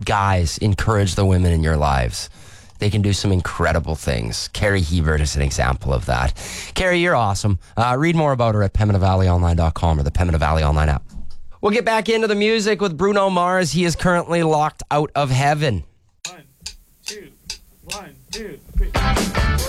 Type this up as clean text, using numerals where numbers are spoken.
guys encourage the women in your lives, they can do some incredible things. Carrie Hebert is an example of that. Carrie, you're awesome. Read more about her at PembinaValleyOnline.com or the Pembina Valley Online app. We'll get back into the music with Bruno Mars. He is currently locked out of heaven. 1, 2, 1, 2, 3.